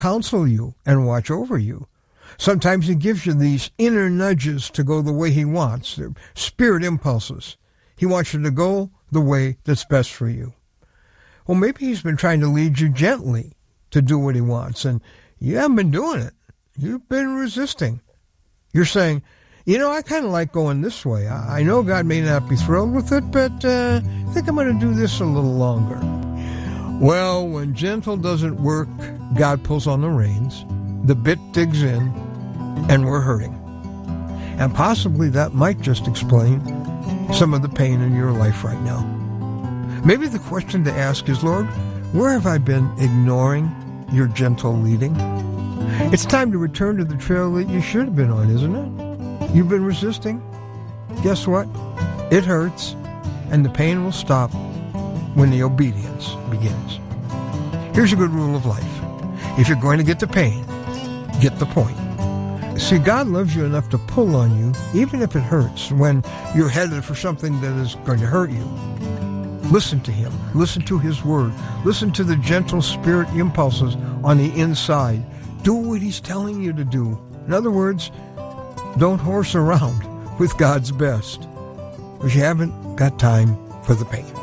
counsel you and watch over you. Sometimes he gives you these inner nudges to go the way he wants. They're spirit impulses. He wants you to go the way that's best for you. Well, maybe he's been trying to lead you gently to do what he wants, and you haven't been doing it. You've been resisting. You're saying, I kind of like going this way. I know God may not be thrilled with it, but I think I'm going to do this a little longer. Well, when gentle doesn't work, God pulls on the reins, the bit digs in, and we're hurting. And possibly that might just explain some of the pain in your life right now. Maybe the question to ask is, Lord, where have I been ignoring your gentle leading? It's time to return to the trail that you should have been on, isn't it? You've been resisting. Guess what? It hurts, and the pain will stop when the obedience begins. Here's a good rule of life. If you're going to get the pain, get the point. See, God loves you enough to pull on you, even if it hurts, when you're headed for something that is going to hurt you. Listen to him. Listen to his word. Listen to the gentle spirit impulses on the inside. Do what he's telling you to do. In other words, don't horse around with God's best, because you haven't got time for the pain.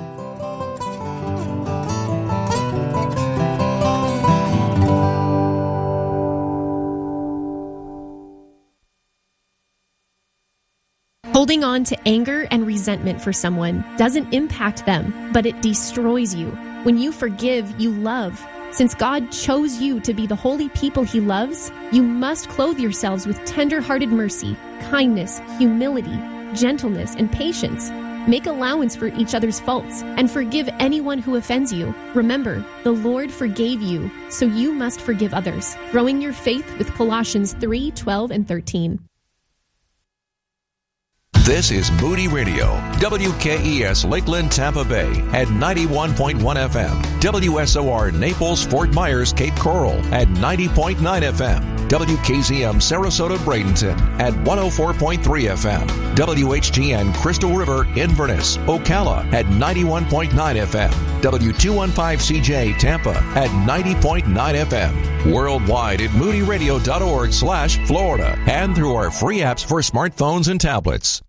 Holding on to anger and resentment for someone doesn't impact them, but it destroys you. When you forgive, you love. Since God chose you to be the holy people he loves, you must clothe yourselves with tender-hearted mercy, kindness, humility, gentleness, and patience. Make allowance for each other's faults and forgive anyone who offends you. Remember, the Lord forgave you, so you must forgive others. Growing your faith with Colossians 3:12 and 13. This is Moody Radio, WKES Lakeland, Tampa Bay at 91.1 FM, WSOR Naples, Fort Myers, Cape Coral at 90.9 FM, WKZM Sarasota, Bradenton at 104.3 FM, WHGN Crystal River, Inverness, Ocala at 91.9 FM, W215CJ Tampa at 90.9 FM, worldwide at moodyradio.org/Florida, and through our free apps for smartphones and tablets.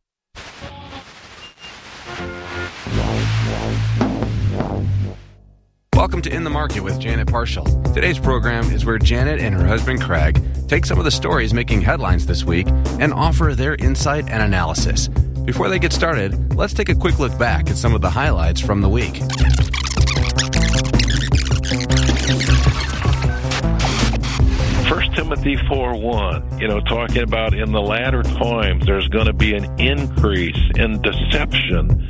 Welcome to In the Market with Janet Parshall. Today's program is where Janet and her husband Craig take some of the stories making headlines this week and offer their insight and analysis. Before they get started, let's take a quick look back at some of the highlights from the week. 1 Timothy 4:1, talking about in the latter times there's going to be an increase in deception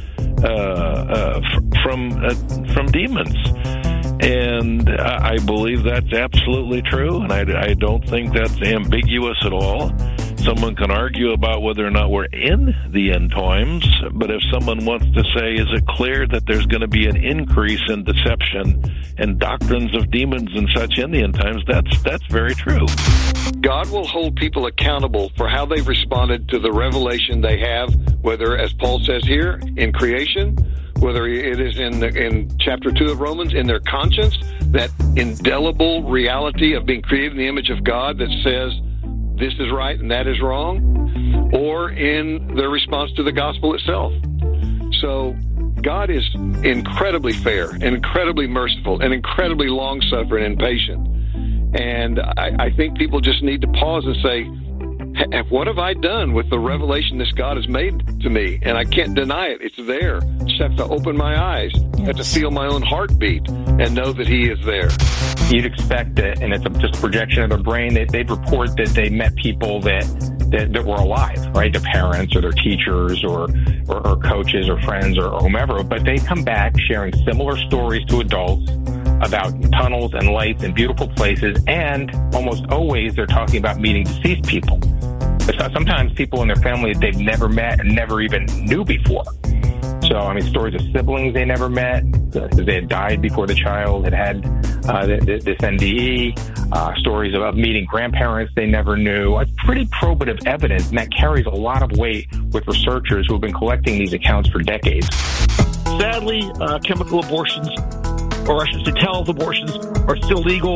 from demons. And I believe that's absolutely true, and I don't think that's ambiguous at all. Someone can argue about whether or not we're in the end times, but if someone wants to say, is it clear that there's going to be an increase in deception and doctrines of demons and such in the end times, that's very true. God will hold people accountable for how they've responded to the revelation they have, whether, as Paul says here, in creation, whether it is in chapter 2 of Romans, in their conscience, that indelible reality of being created in the image of God that says this is right and that is wrong, or in their response to the gospel itself. So God is incredibly fair and incredibly merciful and incredibly long-suffering and patient. And I think people just need to pause and say, what have I done with the revelation this God has made to me? And I can't deny it. It's there. I just have to open my eyes. I have to feel my own heartbeat and know that he is there. You'd expect that, and it's just a projection of their brain, that they'd report that they met people that were alive, right? Their parents or their teachers or coaches or friends or whomever. But they come back sharing similar stories to adults about tunnels and lights and beautiful places, and almost always they're talking about meeting deceased people. Sometimes people in their family they've never met and never even knew before. So, stories of siblings they never met, because they had died before the child had this NDE, stories of meeting grandparents they never knew. It's pretty probative evidence, and that carries a lot of weight with researchers who have been collecting these accounts for decades. Sadly, chemical abortions, or I should say telehealth abortions, are still legal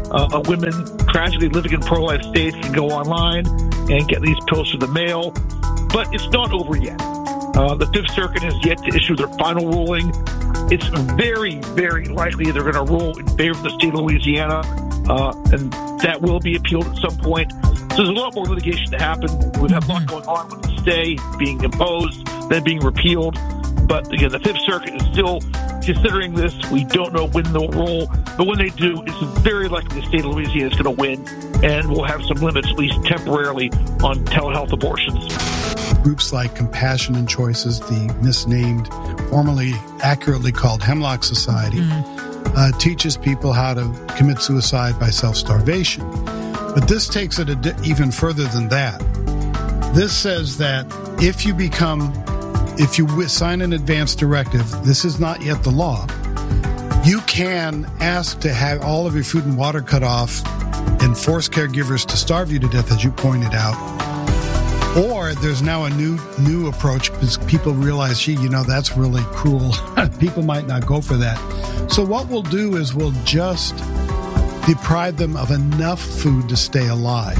women tragically living in pro-life states can go online and get these pills through the mail. But it's not over yet. The Fifth Circuit has yet to issue their final ruling. It's very, very likely they're going to rule in favor of the state of Louisiana, and that will be appealed at some point. So there's a lot more litigation to happen. We've had a lot going on with the stay being imposed, then being repealed. But again, the Fifth Circuit is still considering this. We don't know when they'll rule, but when they do, it's very likely the state of Louisiana is going to win, and we'll have some limits, at least temporarily, on telehealth abortions. Groups like Compassion and Choices, the misnamed, formerly accurately called Hemlock Society, teaches people how to commit suicide by self-starvation. But this takes it even further than that. This says that if you sign an advance directive, this is not yet the law, you can ask to have all of your food and water cut off and force caregivers to starve you to death, as you pointed out. Or there's now a new approach because people realize, that's really cruel. People might not go for that. So what we'll do is we'll just deprive them of enough food to stay alive.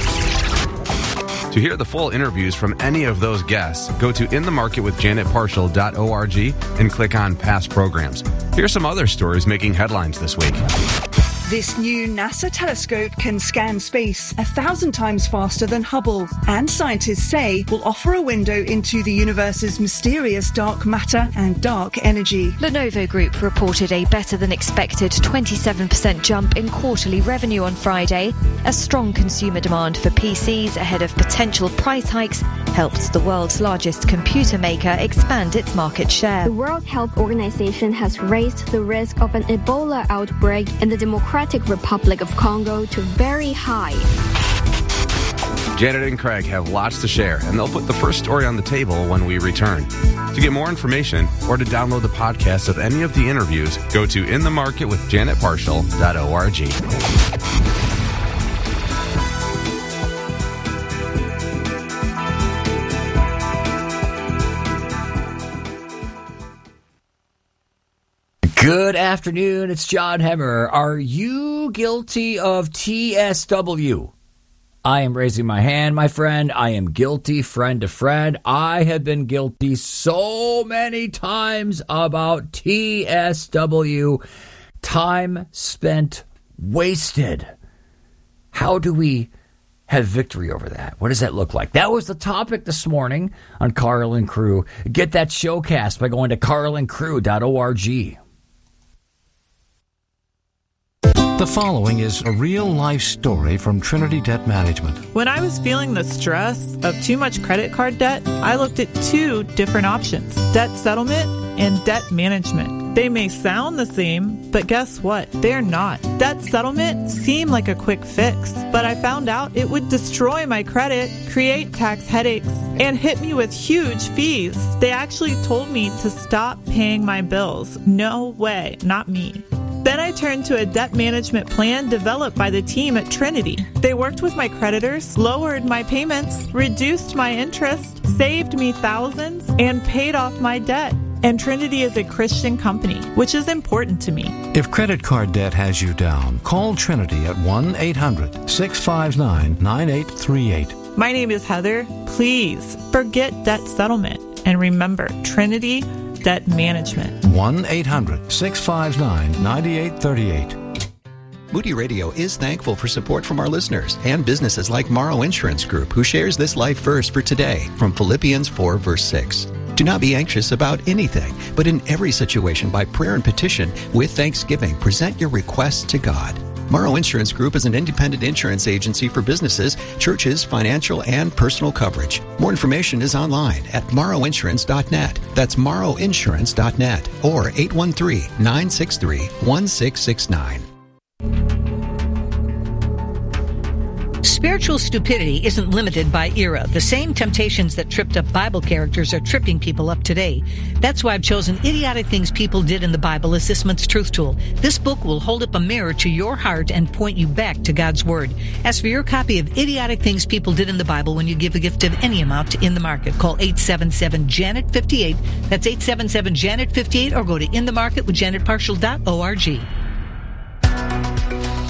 To hear the full interviews from any of those guests, go to inthemarketwithjanetparshall.org and click on past programs. Here's some other stories making headlines this week. This new NASA telescope can scan space 1,000 times faster than Hubble, and scientists say will offer a window into the universe's mysterious dark matter and dark energy. Lenovo Group reported a better-than-expected 27% jump in quarterly revenue on Friday. A strong consumer demand for PCs ahead of potential price hikes helped the world's largest computer maker expand its market share. The World Health Organization has raised the risk of an Ebola outbreak in the Democratic Republic of Congo to very high. Janet and Craig have lots to share, and they'll put the first story on the table when we return. To get more information or to download the podcast of any of the interviews, go to inthemarketwithjanetparshall.org. Good afternoon, it's John Hemmer. Are you guilty of TSW? I am raising my hand, my friend. I am guilty, friend to friend. I have been guilty so many times about TSW. Time spent wasted. How do we have victory over that? What does that look like? That was the topic this morning on Carl and Crew. Get that showcast by going to carlandcrew.org. The following is a real-life story from Trinity Debt Management. When I was feeling the stress of too much credit card debt, I looked at two different options: debt settlement and debt management. They may sound the same, but guess what? They're not. Debt settlement seemed like a quick fix, but I found out it would destroy my credit, create tax headaches, and hit me with huge fees. They actually told me to stop paying my bills. No way, not me. Then I turned to a debt management plan developed by the team at Trinity. They worked with my creditors, lowered my payments, reduced my interest, saved me thousands, and paid off my debt. And Trinity is a Christian company, which is important to me. If credit card debt has you down, call Trinity at 1-800-659-9838. My name is Heather. Please forget debt settlement and remember Trinity Debt Management. 1-800-659-9838. Moody Radio is thankful for support from our listeners and businesses like Morrow Insurance Group, who shares this life verse for today from Philippians 4, verse 6. Do not be anxious about anything, but in every situation by prayer and petition with thanksgiving, present your requests to God. Morrow Insurance Group is an independent insurance agency for businesses, churches, financial, and personal coverage. More information is online at morrowinsurance.net. That's morrowinsurance.net or 813-963-1669. Spiritual stupidity isn't limited by era. The same temptations that tripped up Bible characters are tripping people up today. That's why I've chosen Idiotic Things People Did in the Bible as this month's Truth Tool. This book will hold up a mirror to your heart and point you back to God's Word. Ask for your copy of Idiotic Things People Did in the Bible when you give a gift of any amount to In the Market. Call 877-JANET-58. That's 877-JANET-58, or go to inthemarketwithjanetparshall.org.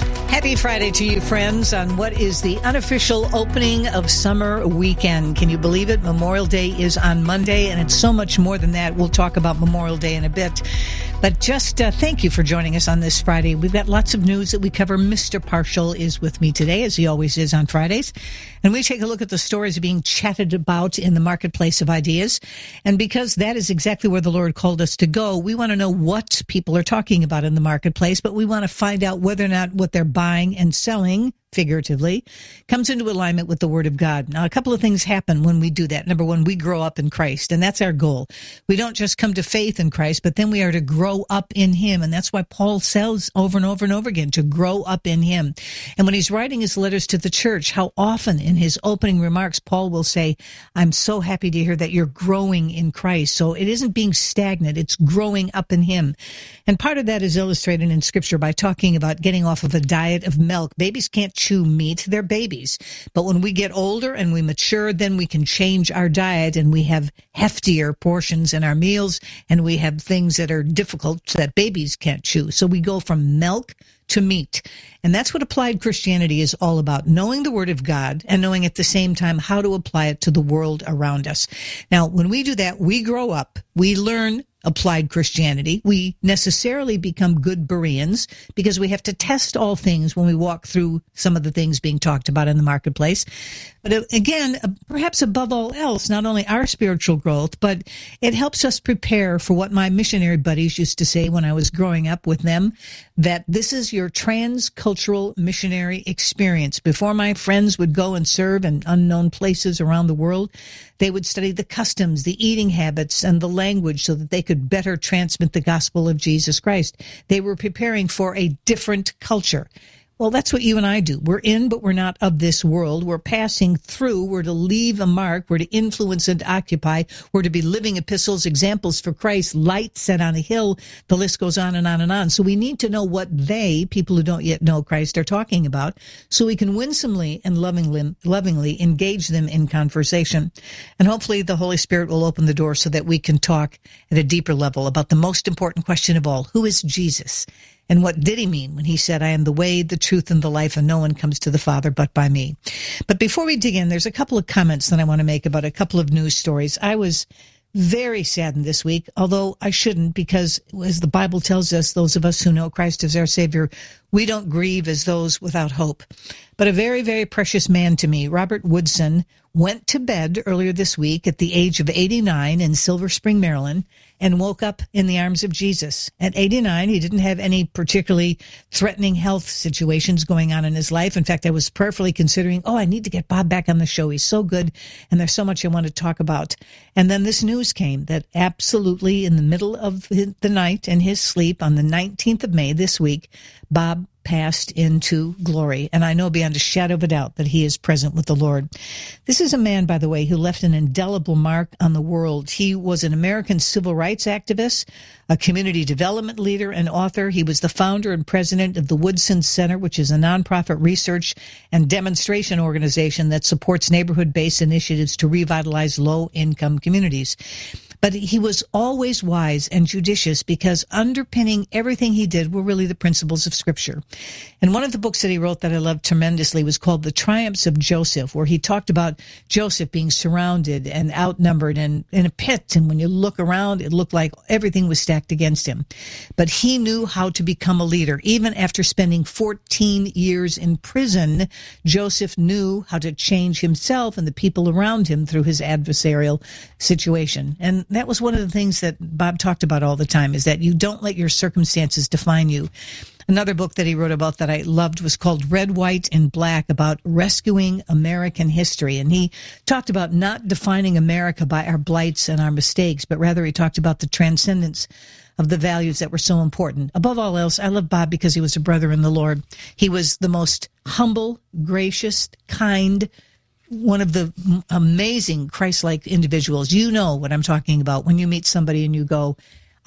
Happy Friday to you, friends, on what is the unofficial opening of summer weekend. Can you believe it? Memorial Day is on Monday, and it's so much more than that. We'll talk about Memorial Day in a bit. But just thank you for joining us on this Friday. We've got lots of news that we cover. Mr. Partial is with me today, as he always is on Fridays. And we take a look at the stories being chatted about in the marketplace of ideas. And because that is exactly where the Lord called us to go, we want to know what people are talking about in the marketplace, but we want to find out whether or not what they're buying and selling, figuratively, comes into alignment with the Word of God. Now, a couple of things happen when we do that. Number one, we grow up in Christ, and that's our goal. We don't just come to faith in Christ, but then we are to grow up in Him, and that's why Paul says over and over and over again, to grow up in Him. And when he's writing his letters to the church, how often in his opening remarks, Paul will say, I'm so happy to hear that you're growing in Christ. So it isn't being stagnant, it's growing up in Him. And part of that is illustrated in Scripture by talking about getting off of a diet of milk. Babies can't chew meat, they're babies. But when we get older and we mature, then we can change our diet and we have heftier portions in our meals, and we have things that are difficult that babies can't chew. So we go from milk to meat. And that's what applied Christianity is all about, knowing the Word of God and knowing at the same time how to apply it to the world around us. Now, when we do that, we grow up, we learn applied Christianity. We necessarily become good Bereans because we have to test all things when we walk through some of the things being talked about in the marketplace. But again, perhaps above all else, not only our spiritual growth, but it helps us prepare for what my missionary buddies used to say when I was growing up with them, that this is your transcultural missionary experience. Before my friends would go and serve in unknown places around the world, they would study the customs, the eating habits, and the language so that they could better transmit the gospel of Jesus Christ. They were preparing for a different culture. Well, that's what you and I do. We're in, but we're not of this world. We're passing through. We're to leave a mark. We're to influence and occupy. We're to be living epistles, examples for Christ, light set on a hill. The list goes on and on and on. So we need to know what they, people who don't yet know Christ, are talking about so we can winsomely and lovingly engage them in conversation. And hopefully the Holy Spirit will open the door so that we can talk at a deeper level about the most important question of all. Who is Jesus? And what did he mean when he said, I am the way, the truth, and the life, and no one comes to the Father but by me? But before we dig in, there's a couple of comments that I want to make about a couple of news stories. I was very saddened this week, although I shouldn't, because as the Bible tells us, those of us who know Christ as our Savior, we don't grieve as those without hope. But a very, very precious man to me, Robert Woodson, went to bed earlier this week at the age of 89 in Silver Spring, Maryland, and woke up in the arms of Jesus. At 89, he didn't have any particularly threatening health situations going on in his life. In fact, I was prayerfully considering, I need to get Bob back on the show. He's so good, and there's so much I want to talk about. And then this news came that absolutely in the middle of the night in his sleep on the 19th of May this week, Bob passed into glory. And I know beyond a shadow of a doubt that he is present with the Lord. This is a man, by the way, who left an indelible mark on the world. He was an American civil rights activist, a community development leader, and author. He was the founder and president of the Woodson Center, which is a nonprofit research and demonstration organization that supports neighborhood-based initiatives to revitalize low-income communities. But he was always wise and judicious because underpinning everything he did were really the principles of Scripture. And one of the books that he wrote that I loved tremendously was called The Triumphs of Joseph, where he talked about Joseph being surrounded and outnumbered and in a pit. And when you look around, it looked like everything was stacked against him. But he knew how to become a leader. Even after spending 14 years in prison, Joseph knew how to change himself and the people around him through his adversarial situation. And that was one of the things that Bob talked about all the time, is that you don't let your circumstances define you. Another book that he wrote about that I loved was called Red, White, and Black, about rescuing American history. And he talked about not defining America by our blights and our mistakes, but rather he talked about the transcendence of the values that were so important. Above all else, I love Bob because he was a brother in the Lord. He was the most humble, gracious, kind, one of the amazing Christ-like individuals. You know what I'm talking about when you meet somebody and you go,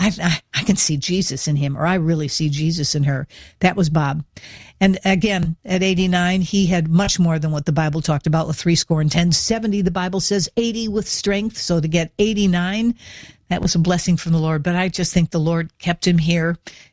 I can see Jesus in him, or I really see Jesus in her. That was Bob. And again, at 89, he had much more than what the Bible talked about with 70. 70, the Bible says 80 with strength. So to get 89, that was a blessing from the Lord. But I just think the Lord kept him here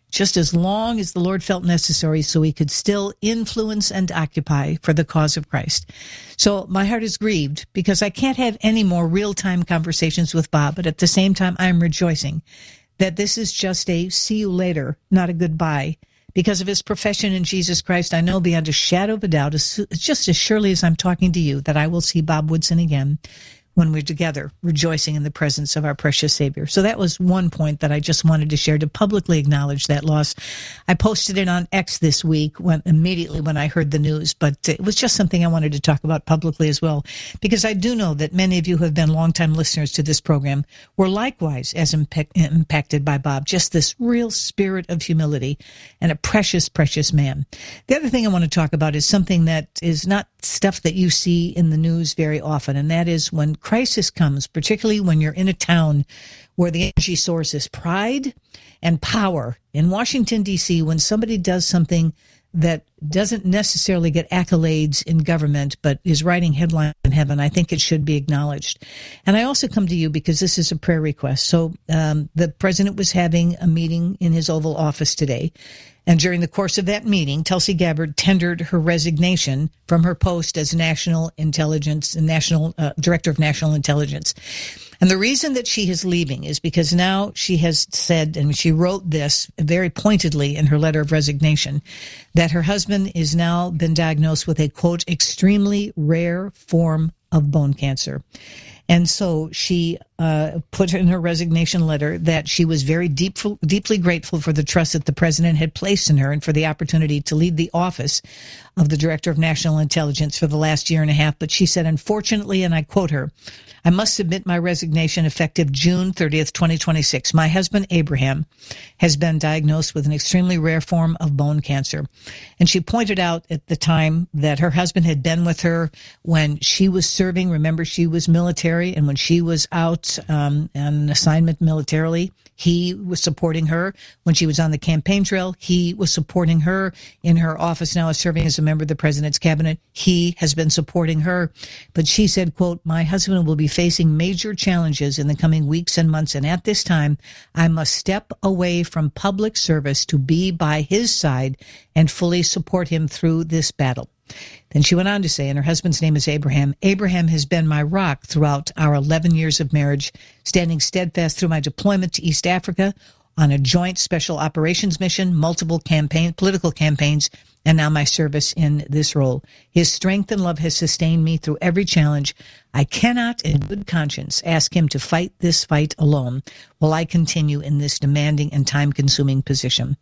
just as long as the Lord felt necessary so he could still influence and occupy for the cause of Christ. So my heart is grieved because I can't have any more real-time conversations with Bob, but at the same time, I'm rejoicing that this is just a see you later, not a goodbye. Because of his profession in Jesus Christ, I know beyond a shadow of a doubt, just as surely as I'm talking to you, that I will see Bob Woodson again when we're together, rejoicing in the presence of our precious Savior. So that was one point that I just wanted to share, to publicly acknowledge that loss. I posted it on X this week immediately when I heard the news, but it was just something I wanted to talk about publicly as well, because I do know that many of you who have been longtime listeners to this program were likewise as impacted by Bob, just this real spirit of humility and a precious, precious man. The other thing I want to talk about is something that is not stuff that you see in the news very often, and that is when crisis comes, particularly when you're in a town where the energy source is pride and power. In Washington, D.C., when somebody does something that doesn't necessarily get accolades in government, but is writing headlines in heaven, I think it should be acknowledged. And I also come to you because this is a prayer request. So the president was having a meeting in his Oval Office today. And during the course of that meeting, Tulsi Gabbard tendered her resignation from her post as National Intelligence and Director of National Intelligence. And the reason that she is leaving is because now she has said, and she wrote this very pointedly in her letter of resignation, that her husband is now been diagnosed with a, quote, extremely rare form of bone cancer. And so she put in her resignation letter that she was very deeply grateful for the trust that the president had placed in her and for the opportunity to lead the office of the Director of National Intelligence for the last year and a half. But she said, unfortunately, and I quote her, I must submit my resignation effective June 30th, 2026. My husband, Abraham, has been diagnosed with an extremely rare form of bone cancer. And she pointed out at the time that her husband had been with her when she was serving. Remember, she was military, and when she was out on an assignment militarily, he was supporting her. When she was on the campaign trail, he was supporting her. In her office now as serving as a member of the president's cabinet, he has been supporting her. But she said, quote, my husband will be facing major challenges in the coming weeks and months, and at this time, I must step away from public service to be by his side and fully support him through this battle. Then she went on to say, and her husband's name is Abraham, Abraham has been my rock throughout our 11 years of marriage, standing steadfast through my deployment to East Africa on a joint special operations mission, multiple political campaigns, and now my service in this role. His strength and love has sustained me through every challenge. I cannot, in good conscience, ask him to fight this fight alone while I continue in this demanding and time-consuming position.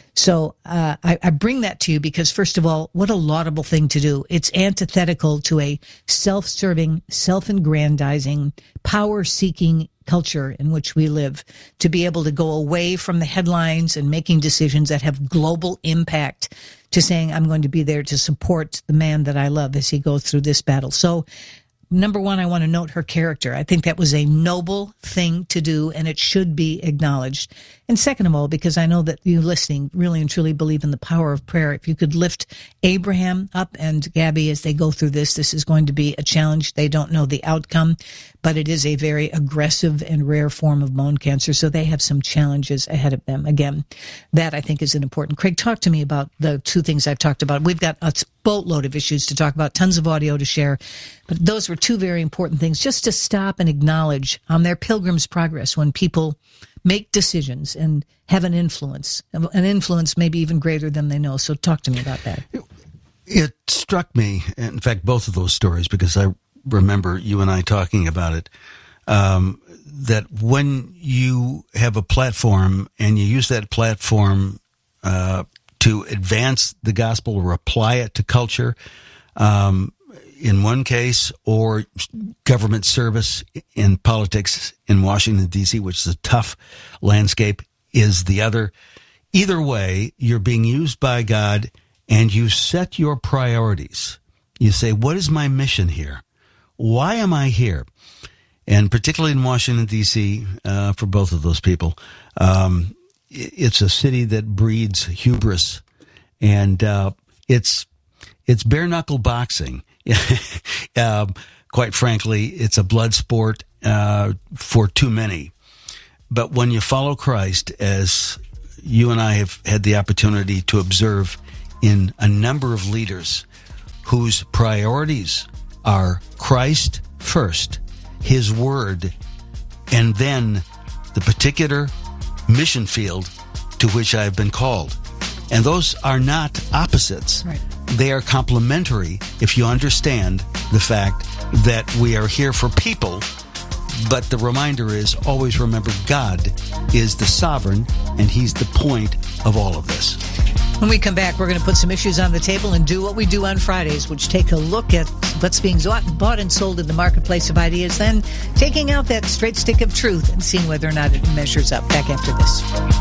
So I bring that to you because, first of all, what a laudable thing to do. It's antithetical to a self-serving, self-aggrandizing, power-seeking culture in which we live, to be able to go away from the headlines and making decisions that have global impact to saying, I'm going to be there to support the man that I love as he goes through this battle. So, number one, I want to note her character. I think that was a noble thing to do, and it should be acknowledged. And second of all, because I know that you listening really and truly believe in the power of prayer, if you could lift Abraham up and Gabby as they go through this is going to be a challenge. They don't know the outcome, but it is a very aggressive and rare form of bone cancer, so they have some challenges ahead of them. Again, that I think is an important. Craig, talk to me about the two things I've talked about. We've got a boatload of issues to talk about, tons of audio to share, but those were two very important things just to stop and acknowledge on their pilgrim's progress when people make decisions and have an influence maybe even greater than they know. So talk to me about that. It struck me, in fact, both of those stories, because I remember you and I talking about it, that when you have a platform and you use that platform to advance the gospel or apply it to culture, in one case, or government service in politics in Washington, D.C., which is a tough landscape, is the other. Either way, you're being used by God, and you set your priorities. You say, what is my mission here? Why am I here? And particularly in Washington, D.C., for both of those people, it's a city that breeds hubris, and it's bare-knuckle boxing. Quite frankly, it's a blood sport for too many. But when you follow Christ, as you and I have had the opportunity to observe in a number of leaders whose priorities are Christ first, His Word, and then the particular mission field to which I've been called. And those are not opposites. Right. They are complementary if you understand the fact that we are here for people. But the reminder is always remember God is the sovereign, and He's the point of all of this. When we come back, we're going to put some issues on the table and do what we do on Fridays, which take a look at what's being bought and sold in the marketplace of ideas, then taking out that straight stick of truth and seeing whether or not it measures up. Back after this.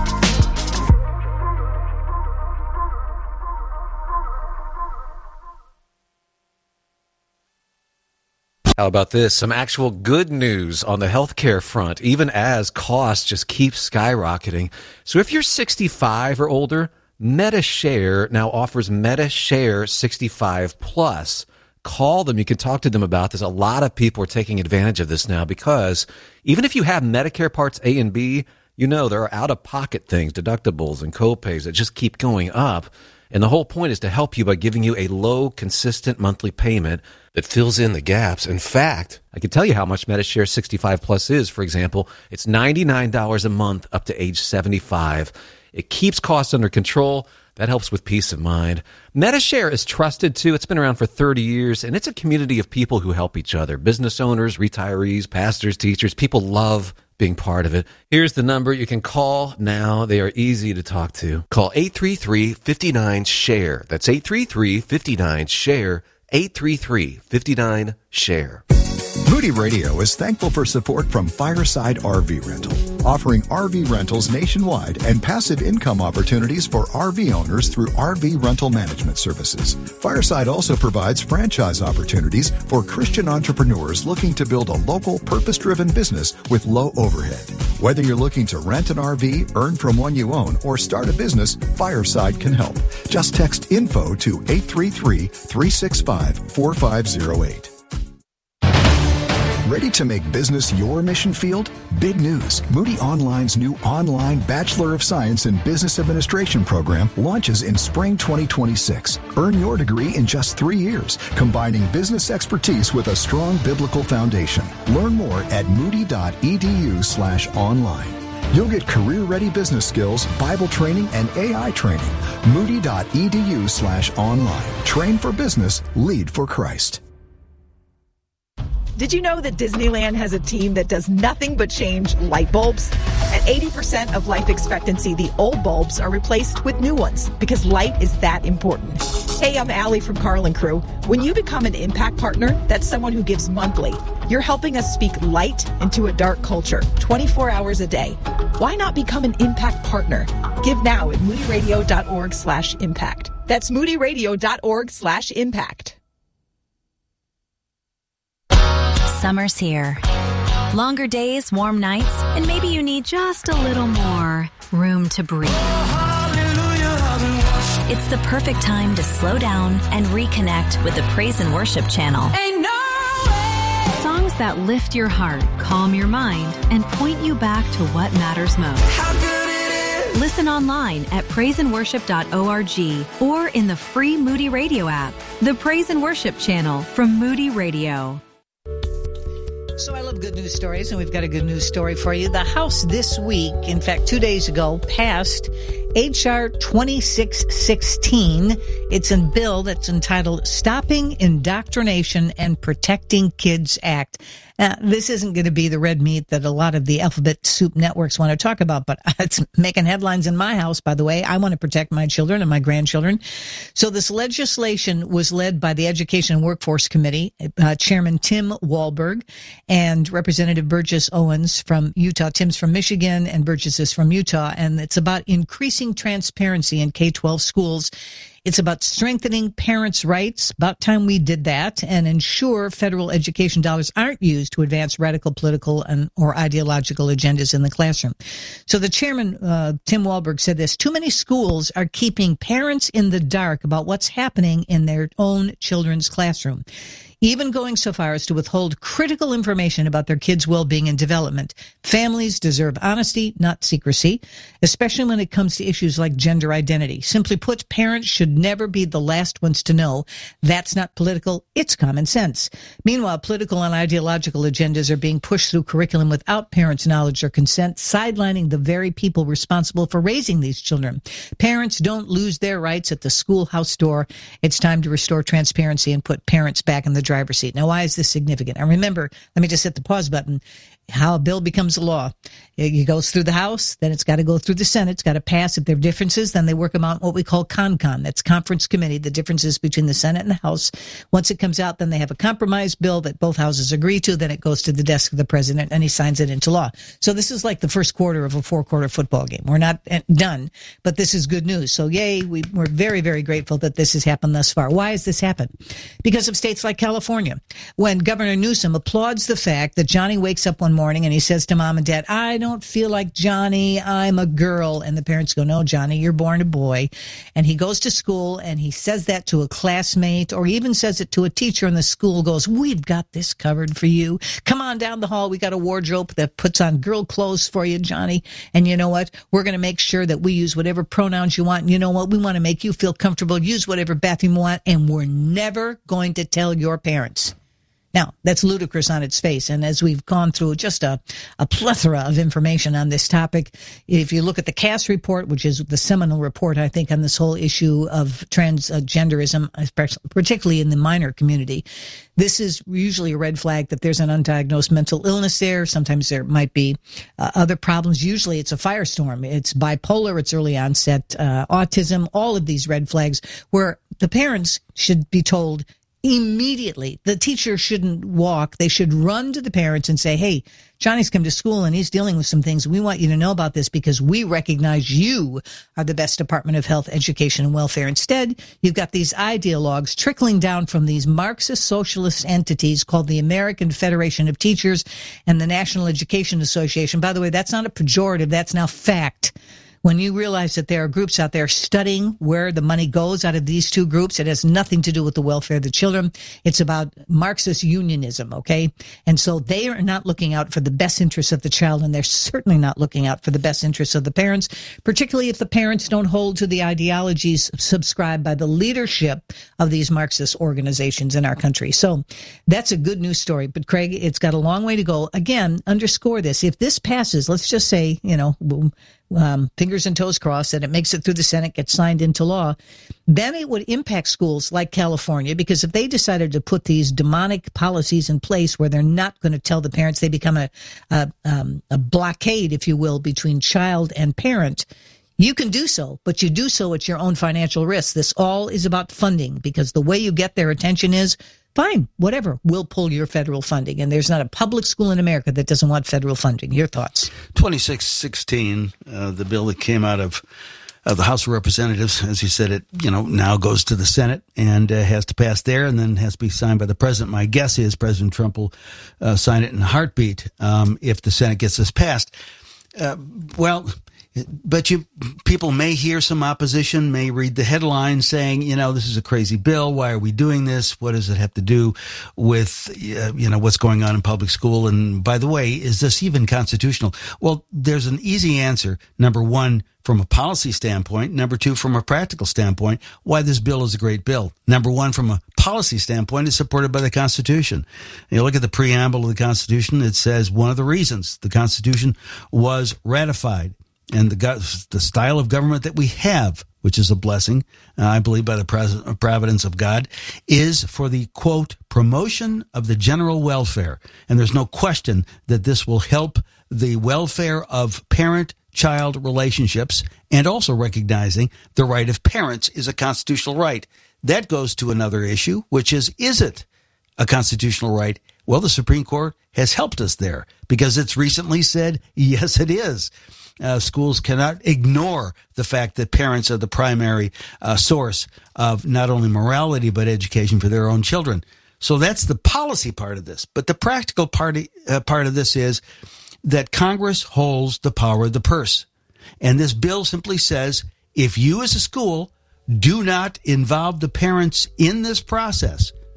How about this? Some actual good news on the healthcare front, even as costs just keep skyrocketing. So if you're 65 or older, MediShare now offers MediShare 65 Plus. Call them. You can talk to them about this. A lot of people are taking advantage of this now because even if you have Medicare Parts A and B, you know there are out-of-pocket things, deductibles and co-pays that just keep going up. And the whole point is to help you by giving you a low, consistent monthly payment that fills in the gaps. In fact, I can tell you how much MediShare 65 Plus is. For example, it's $99 a month up to age 75. It keeps costs under control. That helps with peace of mind. MediShare is trusted, too. It's been around for 30 years, and it's a community of people who help each other. Business owners, retirees, pastors, teachers. People love being part of it. Here's the number you can call now. They are easy to talk to. Call 833-59-SHARE. That's 833-59-SHARE. 833-59-SHARE. Moody Radio is thankful for support from Fireside RV Rental, offering RV rentals nationwide and passive income opportunities for RV owners through RV rental management services. Fireside also provides franchise opportunities for Christian entrepreneurs looking to build a local, purpose-driven business with low overhead. Whether you're looking to rent an RV, earn from one you own, or start a business, Fireside can help. Just text INFO to 833-365-4508. Ready to make business your mission field? Big news. Moody Online's new online Bachelor of Science in Business Administration program launches in spring 2026. Earn your degree in just 3 years, combining business expertise with a strong biblical foundation. Learn more at moody.edu/online. You'll get career-ready business skills, Bible training, and AI training. Moody.edu/online. Train for business, lead for Christ. Did you know that Disneyland has a team that does nothing but change light bulbs? At 80% of life expectancy, the old bulbs are replaced with new ones because light is that important. Hey, I'm Allie from Carlin Crew. When you become an Impact Partner, that's someone who gives monthly. You're helping us speak light into a dark culture, 24 hours a day. Why not become an Impact Partner? Give now at moodyradio.org/impact. That's moodyradio.org/impact. Summer's here. Longer days, warm nights, and maybe you need just a little more room to breathe. It's the perfect time to slow down and reconnect with the Praise and Worship channel. Songs that lift your heart, calm your mind, and point you back to what matters most. Listen online at praiseandworship.org or in the free Moody Radio app. The Praise and Worship channel from Moody Radio. So I love good news stories, and we've got a good news story for you. The House this week, in fact 2 days ago, passed H.R. 2616. It's a bill that's entitled Stopping Indoctrination and Protecting Kids Act. This isn't going to be the red meat that a lot of the alphabet soup networks want to talk about, but it's making headlines in my house, by the way. I want to protect my children and my grandchildren. So this legislation was led by the Education and Workforce Committee, Chairman Tim Walberg and Representative Burgess Owens from Utah. Tim's from Michigan and Burgess is from Utah, and it's about increasing transparency in K-12 schools. It's about strengthening parents' rights. About time we did that, and ensure federal education dollars aren't used to advance radical political or ideological agendas in the classroom. So the chairman, Tim Walberg, said this: too many schools are keeping parents in the dark about what's happening in their own children's classroom. even going so far as to withhold critical information about their kids' well-being and development. Families deserve honesty, not secrecy, especially when it comes to issues like gender identity. Simply put, parents should never be the last ones to know. That's not political, it's common sense. Meanwhile, political and ideological agendas are being pushed through curriculum without parents' knowledge or consent, sidelining the very people responsible for raising these children. Parents don't lose their rights at the schoolhouse door. It's time to restore transparency and put parents back in the driver's seat. Now, why is this significant? And remember, let me just hit the pause button. How a bill becomes a law. It goes through the House, then it's got to go through the Senate. It's got to pass. If there are differences, then they work them out in what we call CONCON. That's Conference Committee, the differences between the Senate and the House. Once it comes out, then they have a compromise bill that both houses agree to. Then it goes to the desk of the president, and he signs it into law. So this is like the first quarter of a 4-quarter football game. We're not done, but this is good news. So yay, we're very, very grateful that this has happened thus far. Why has this happened? Because of states like California, when Governor Newsom applauds the fact that Johnny wakes up one morning and he says to mom and dad, I don't feel like Johnny, I'm a girl. And the parents go, no, Johnny, you're born a boy. And he goes to school and he says that to a classmate, or he even says it to a teacher, and the school goes, we've got this covered for you. Come on down the hall. We got a wardrobe that puts on girl clothes for you, Johnny. And you know what? We're going to make sure that we use whatever pronouns you want. And you know what? We want to make you feel comfortable. Use whatever bathroom you want. And we're never going to tell your parents. Now, that's ludicrous on its face. And as we've gone through just a plethora of information on this topic, if you look at the Cass report, which is the seminal report, I think, on this whole issue of transgenderism, particularly in the minor community, this is usually a red flag that there's an undiagnosed mental illness there. Sometimes there might be other problems. Usually it's a firestorm. It's bipolar. It's early onset autism. All of these red flags where the parents should be told immediately. The teacher shouldn't walk. They should run to the parents and say, hey, Johnny's come to school and he's dealing with some things. We want you to know about this because we recognize you are the best Department of Health, Education, and Welfare. Instead, you've got these ideologues trickling down from these Marxist socialist entities called the American Federation of Teachers and the National Education Association. By the way, that's not a pejorative. That's now fact. When you realize that there are groups out there studying where the money goes out of these two groups, it has nothing to do with the welfare of the children. It's about Marxist unionism, okay? And so they are not looking out for the best interests of the child, and they're certainly not looking out for the best interests of the parents, particularly if the parents don't hold to the ideologies subscribed by the leadership of these Marxist organizations in our country. So that's a good news story. But, Craig, it's got a long way to go. Again, underscore this. If this passes, let's just say, fingers and toes crossed, that it makes it through the Senate, gets signed into law, then it would impact schools like California, because if they decided to put these demonic policies in place where they're not going to tell the parents, they become a blockade, if you will, between child and parent. You can do so, but you do so at your own financial risk. This all is about funding, because the way you get their attention is, fine, whatever, we'll pull your federal funding. And there's not a public school in America that doesn't want federal funding. Your thoughts? 2616, the bill that came out of the House of Representatives, as you said, it now goes to the Senate and has to pass there and then has to be signed by the president. My guess is President Trump will sign it in a heartbeat if the Senate gets this passed. But people may hear some opposition, may read the headline saying, this is a crazy bill. Why are we doing this? What does it have to do with, what's going on in public school? And by the way, is this even constitutional? Well, there's an easy answer. Number one, from a policy standpoint. Number two, from a practical standpoint, why this bill is a great bill. Number one, from a policy standpoint, it's supported by the Constitution. You look at the preamble of the Constitution, it says one of the reasons the Constitution was ratified and the style of government that we have, which is a blessing, I believe, by the providence of God, is for the, quote, promotion of the general welfare. And there's no question that this will help the welfare of parent-child relationships, and also recognizing the right of parents is a constitutional right. That goes to another issue, which is it a constitutional right? Well, the Supreme Court has helped us there because it's recently said, yes, it is. Schools cannot ignore the fact that parents are the primary source of not only morality but education for their own children. So that's the policy part of this. But the practical part of this is that Congress holds the power of the purse. And this bill simply says, if you as a school do not involve the parents in this process,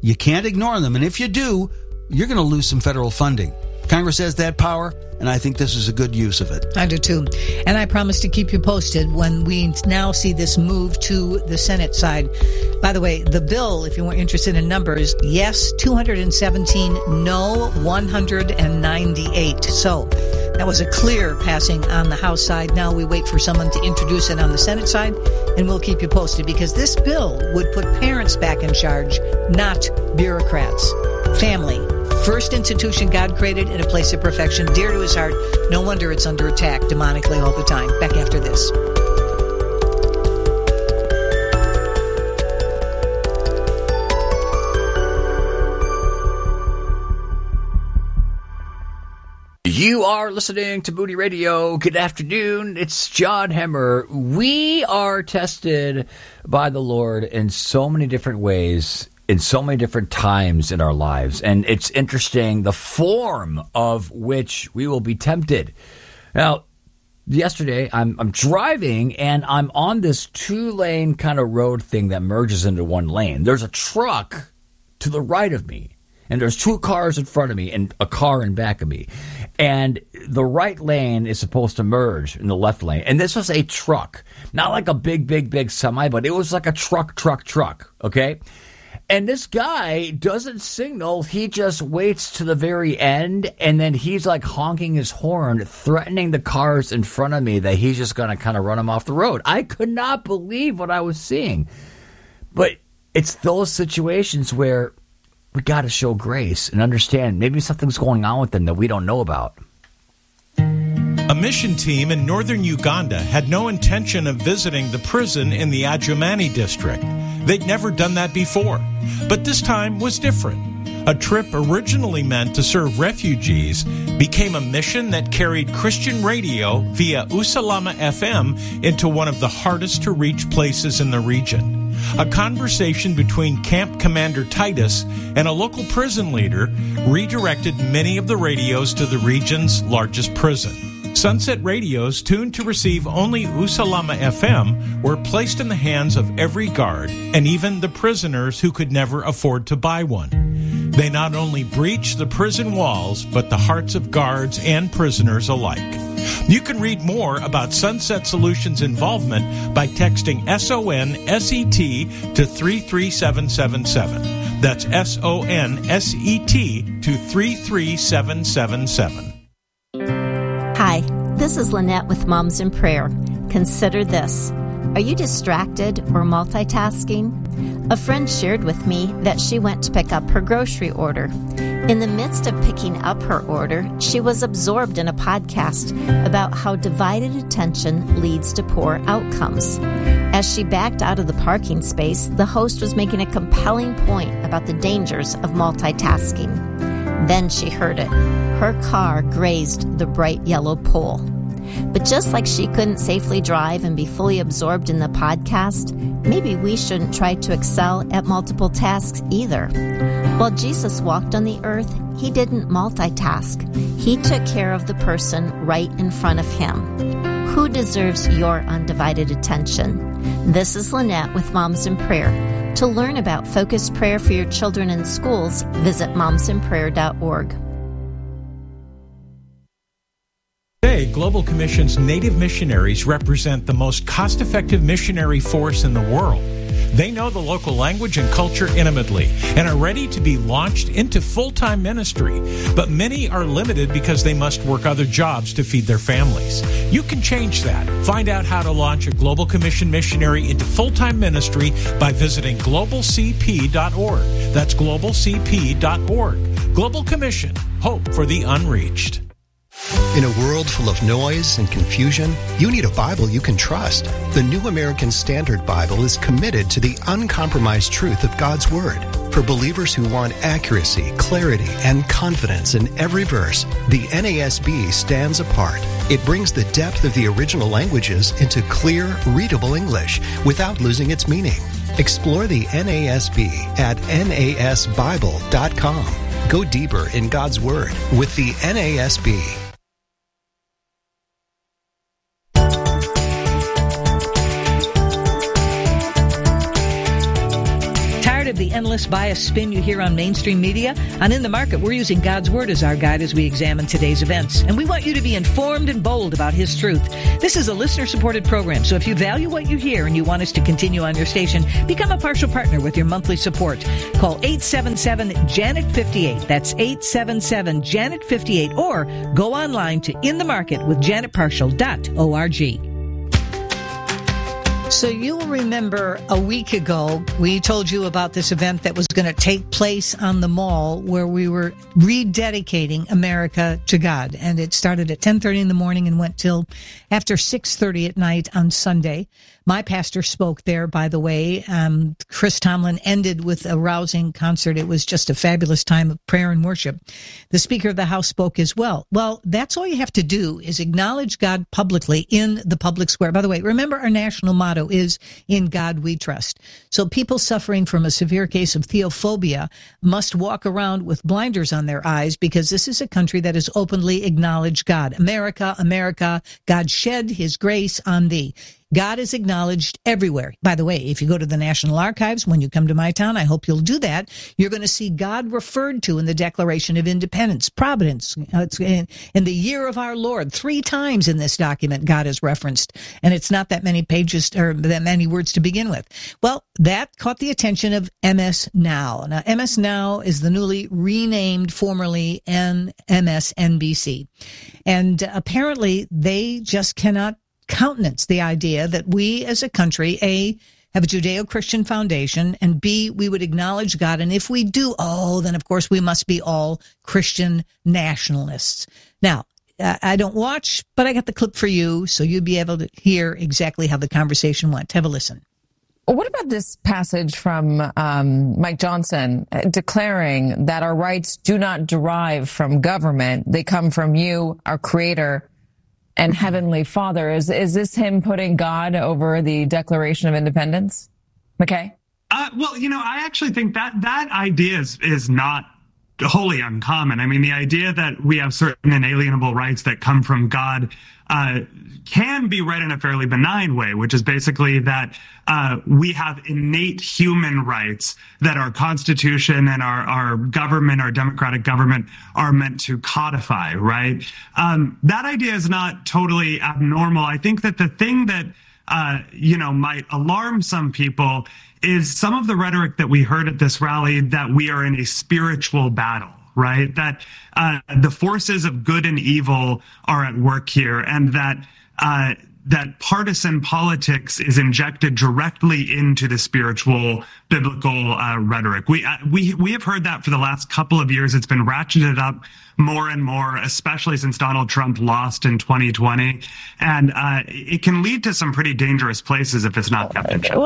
You can't ignore them. And if you do, you're going to lose some federal funding. Congress has that power, and I think this is a good use of it. I do too. And I promise to keep you posted when we now see this move to the Senate side. By the way, the bill, if you weren't interested in numbers, yes, 217, no, 198. So that was a clear passing on the House side. Now we wait for someone to introduce it on the Senate side, and we'll keep you posted, because this bill would put parents back in charge, not bureaucrats. Family. First institution God created in a place of perfection, dear to his heart. No wonder it's under attack demonically all the time. Back after this. You are listening to Moody Radio. Good afternoon. It's John Hemmer. We are tested by the Lord in so many different ways, in so many different times in our lives. And it's interesting the form of which we will be tempted. Now, yesterday I'm driving and I'm on this 2-lane kind of road thing that merges into one lane. There's a truck to the right of me, and there's 2 cars in front of me and a car in back of me. And the right lane is supposed to merge in the left lane. And this was a truck, not like a big semi, but it was like a truck, okay? And this guy doesn't signal. He just waits to the very end, and then he's like honking his horn, threatening the cars in front of me that he's just going to kind of run them off the road. I could not believe what I was seeing. But it's those situations where we got to show grace and understand maybe something's going on with them that we don't know about. A mission team in northern Uganda had no intention of visiting the prison in the Adjumani district. They'd never done that before, but this time was different. A trip originally meant to serve refugees became a mission that carried Christian radio via Usalama FM into one of the hardest to reach places in the region. A conversation between Camp Commander Titus and a local prison leader redirected many of the radios to the region's largest prison. Sunset radios tuned to receive only Usalama FM were placed in the hands of every guard and even the prisoners who could never afford to buy one. They not only breached the prison walls, but the hearts of guards and prisoners alike. You can read more about Sunset Solutions' involvement by texting SONSET to 33777. That's SONSET to 33777. Hi, this is Lynette with Moms in Prayer. Consider this. Are you distracted or multitasking? A friend shared with me that she went to pick up her grocery order. In the midst of picking up her order, she was absorbed in a podcast about how divided attention leads to poor outcomes. As she backed out of the parking space, the host was making a compelling point about the dangers of multitasking. Then she heard it. Her car grazed the bright yellow pole. But just like she couldn't safely drive and be fully absorbed in the podcast, maybe we shouldn't try to excel at multiple tasks either. While Jesus walked on the earth, he didn't multitask. He took care of the person right in front of him. Who deserves your undivided attention? This is Lynette with Moms in Prayer. To learn about focused prayer for your children in schools, visit momsinprayer.org. Today, Global Commission's Native missionaries represent the most cost-effective missionary force in the world. They know the local language and culture intimately and are ready to be launched into full-time ministry. But many are limited because they must work other jobs to feed their families. You can change that. Find out how to launch a Global Commission missionary into full-time ministry by visiting globalcp.org. That's globalcp.org. Global Commission. Hope for the unreached. In a world full of noise and confusion, you need a Bible you can trust. The New American Standard Bible is committed to the uncompromised truth of God's Word. For believers who want accuracy, clarity, and confidence in every verse, the NASB stands apart. It brings the depth of the original languages into clear, readable English without losing its meaning. Explore the NASB at nasbible.com. Go deeper in God's Word with the NASB. Of the endless meaningless bias spin you hear on mainstream media? On In the Market, we're using God's Word as our guide as we examine today's events. And we want you to be informed and bold about His truth. This is a listener-supported program, so if you value what you hear and you want us to continue on your station, become a partial partner with your monthly support. Call 877-JANET-58. That's 877-JANET-58. Or go online to inthemarketwithjanetparshall.org. So you'll remember a week ago, we told you about this event that was going to take place on the mall where we were rededicating America to God. And it started at 10:30 in the morning and went till after 6:30 at night on Sunday. My pastor spoke there, by the way. Chris Tomlin ended with a rousing concert. It was just a fabulous time of prayer and worship. The Speaker of the House spoke as well. Well, that's all you have to do is acknowledge God publicly in the public square. By the way, remember our national motto is "In God We Trust." So people suffering from a severe case of theophobia must walk around with blinders on their eyes because this is a country that has openly acknowledged God. America, America, God shed His grace on thee. God is acknowledged everywhere. By the way, if you go to the National Archives, when you come to my town, I hope you'll do that, you're going to see God referred to in the Declaration of Independence, Providence. It's in the year of our Lord. 3 times in this document, God is referenced. And it's not that many pages or that many words to begin with. Well, that caught the attention of MS Now. Now, MS Now is the newly renamed, formerly MSNBC. And apparently, they just cannot countenance the idea that we as a country, A, have a Judeo-Christian foundation, and B, we would acknowledge God. And if we do, then of course we must be all Christian nationalists. Now, I don't watch, but I got the clip for you, so you'll be able to hear exactly how the conversation went. Have a listen. What about this passage from Mike Johnson declaring that our rights do not derive from government, they come from you, our Creator, and Heavenly Father? Is this him putting God over the Declaration of Independence? McKay? Well, I actually think that idea is not wholly uncommon. I mean, the idea that we have certain inalienable rights that come from God can be read in a fairly benign way, which is basically that we have innate human rights that our Constitution and our government, our democratic government, are meant to codify, right? That idea is not totally abnormal. I think that the thing that might alarm some people is some of the rhetoric that we heard at this rally that we are in a spiritual battle, right? That the forces of good and evil are at work here, and that partisan politics is injected directly into the spiritual biblical rhetoric. We have heard that for the last couple of years. It's been ratcheted up more and more, especially since Donald Trump lost in 2020. And it can lead to some pretty dangerous places if it's not kept in check.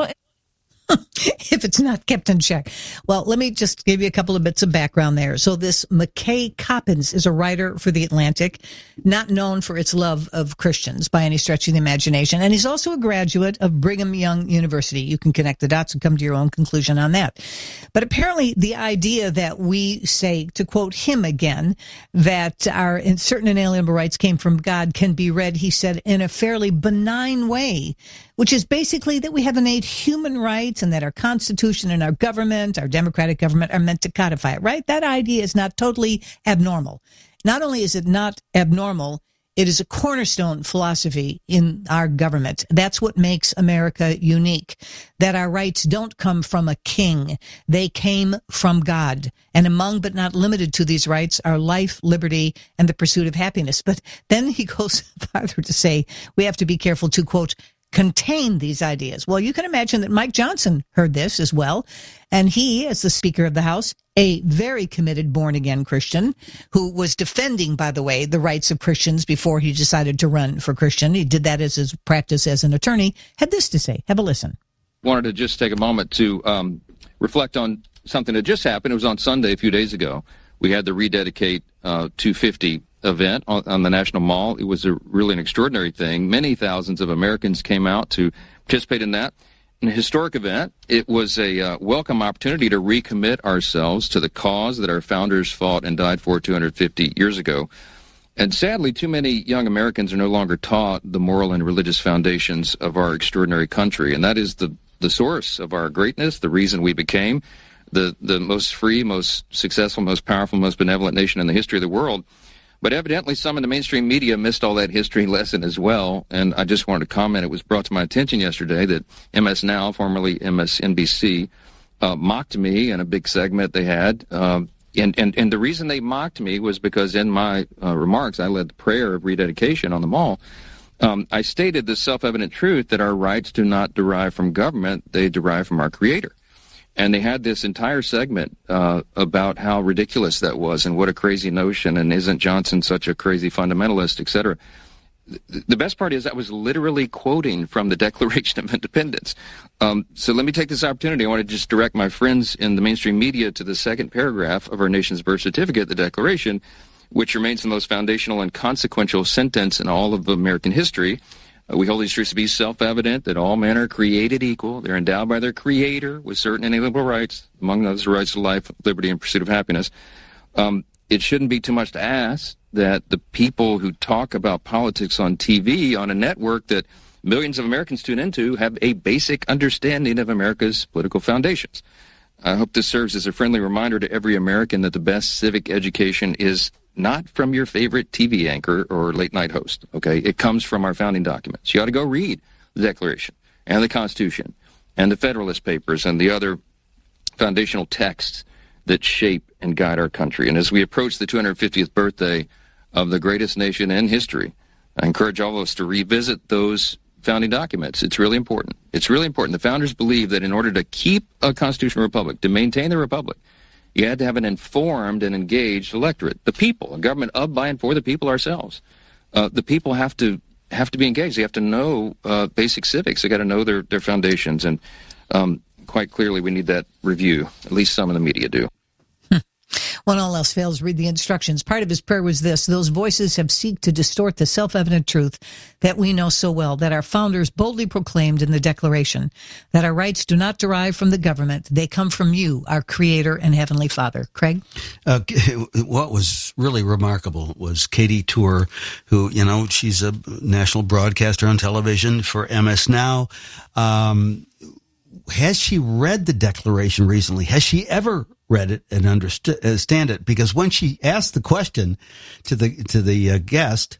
If it's not kept in check. Well, let me just give you a couple of bits of background there. So this McKay Coppins is a writer for The Atlantic, not known for its love of Christians by any stretch of the imagination. And he's also a graduate of Brigham Young University. You can connect the dots and come to your own conclusion on that. But apparently the idea that we say, to quote him again, that our certain inalienable rights came from God can be read, he said, in a fairly benign way, which is basically that we have innate human rights and that our Constitution and our government, our democratic government, are meant to codify it, right? That idea is not totally abnormal. Not only is it not abnormal, it is a cornerstone philosophy in our government. That's what makes America unique, that our rights don't come from a king. They came from God. And among but not limited to these rights are life, liberty, and the pursuit of happiness. But then he goes farther to say we have to be careful to, quote, contain these ideas. Well, you can imagine that Mike Johnson heard this as well. And he, as the Speaker of the House, a very committed born-again Christian who was defending, by the way, the rights of Christians before he decided to run for Christian. He did that as his practice as an attorney. Had this to say. Have a listen. Wanted to just take a moment to reflect on something that just happened. It was on Sunday a few days ago. We had the Rededicate 250 event on the National Mall. It was really an extraordinary thing. Many thousands of Americans came out to participate in that. An historic event. It was a welcome opportunity to recommit ourselves to the cause that our founders fought and died for 250 years ago. And sadly, too many young Americans are no longer taught the moral and religious foundations of our extraordinary country. And that is the source of our greatness, the reason we became the most free, most successful, most powerful, most benevolent nation in the history of the world. But evidently some in the mainstream media missed all that history lesson as well. And I just wanted to comment, it was brought to my attention yesterday that MS Now, formerly MSNBC, mocked me in a big segment they had. And the reason they mocked me was because in my remarks, I led the prayer of rededication on the mall. I stated the self-evident truth that our rights do not derive from government, they derive from our Creator. And they had this entire segment about how ridiculous that was and what a crazy notion, and isn't Johnson such a crazy fundamentalist, etc. The best part is I was literally quoting from the Declaration of Independence. So let me take this opportunity. I want to just direct my friends in the mainstream media to the second paragraph of our nation's birth certificate, the Declaration, which remains the most foundational and consequential sentence in all of American history. We hold these truths to be self-evident, that all men are created equal. They're endowed by their Creator with certain inalienable rights, among those the rights to life, liberty, and pursuit of happiness. It shouldn't be too much to ask that the people who talk about politics on TV, on a network that millions of Americans tune into, have a basic understanding of America's political foundations. I hope this serves as a friendly reminder to every American that the best civic education is not from your favorite TV anchor or late-night host, okay? It comes from our founding documents. You ought to go read the Declaration and the Constitution and the Federalist Papers and the other foundational texts that shape and guide our country. And as we approach the 250th birthday of the greatest nation in history, I encourage all of us to revisit those founding documents. It's really important. It's really important. The founders believed that in order to keep a constitutional republic, to maintain the republic, you had to have an informed and engaged electorate, the people, a government of, by, and for the people ourselves. The people have to be engaged. They have to know basic civics. They got to know their foundations, and quite clearly we need that review. At least some in the media do. When all else fails, read the instructions. Part of his prayer was this: those voices have seeked to distort the self-evident truth that we know so well, that our founders boldly proclaimed in the Declaration, that our rights do not derive from the government. They come from you, our Creator and Heavenly Father. Craig? What was really remarkable was Katie Tour, who, she's a national broadcaster on television for MS Now. Has she read the Declaration recently? Has she ever read it and understand it? Because when she asked the question to the guest,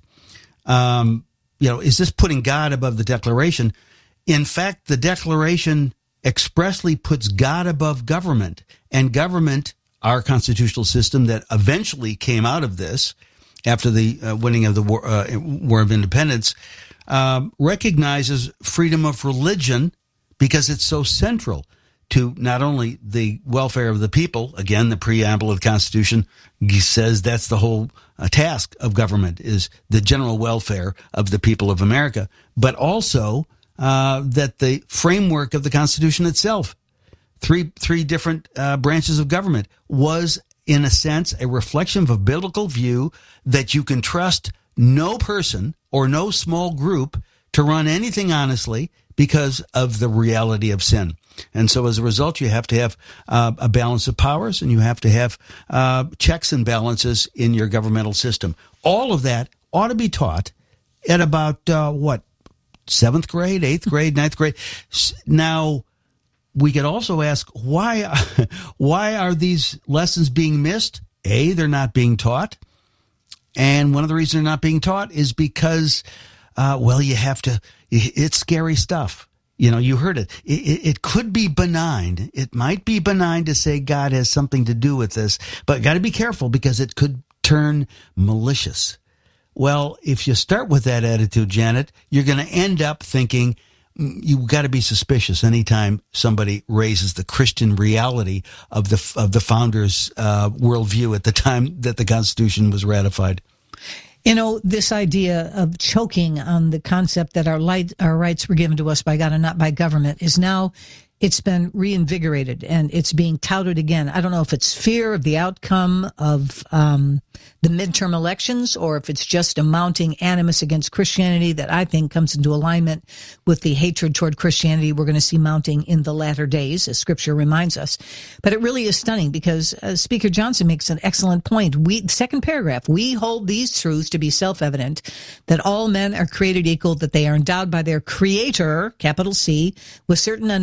is this putting God above the Declaration? In fact, the Declaration expressly puts God above government, and government, our constitutional system that eventually came out of this after the winning of the War of Independence, recognizes freedom of religion because it's so central to not only the welfare of the people. Again, the preamble of the Constitution says that's the whole task of government, is the general welfare of the people of America, but also that the framework of the Constitution itself, three different branches of government, was in a sense a reflection of a biblical view that you can trust no person or no small group to run anything honestly because of the reality of sin. And so as a result, you have to have a balance of powers, and you have to have checks and balances in your governmental system. All of that ought to be taught at about, 7th grade, 8th grade, 9th grade. Now, we could also ask, why are these lessons being missed? A, they're not being taught. And one of the reasons they're not being taught is because, it's scary stuff. You heard it. It could be benign. It might be benign to say God has something to do with this, but got to be careful because it could turn malicious. Well, if you start with that attitude, Janet, you're going to end up thinking you've got to be suspicious anytime somebody raises the Christian reality of the founders' worldview at the time that the Constitution was ratified. This idea of choking on the concept that our rights were given to us by God and not by government is now, it's been reinvigorated and it's being touted again. I don't know if it's fear of the outcome of the midterm elections, or if it's just a mounting animus against Christianity that I think comes into alignment with the hatred toward Christianity we're going to see mounting in the latter days, as Scripture reminds us. But it really is stunning because Speaker Johnson makes an excellent point. Second paragraph, we hold these truths to be self-evident, that all men are created equal, that they are endowed by their Creator, capital C, with certain unalienable